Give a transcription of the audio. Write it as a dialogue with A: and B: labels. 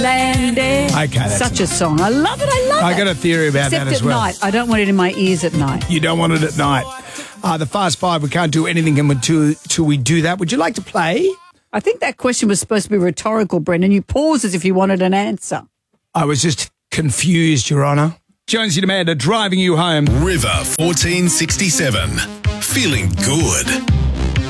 A: Landed.
B: Okay, that's
A: Such a song. I love it. I love it.
B: I got a theory about
A: Except
B: that as well.
A: at night. I don't want it in my ears at night.
B: You don't want it at night. The Fast Five, we can't do anything until we do that. Would you like to play?
A: I think that question was supposed to be rhetorical, Brendan. You paused as if you wanted an answer.
B: I was just confused, Your Honour. Jonesy and Amanda driving you home.
C: River 1467. Feeling good.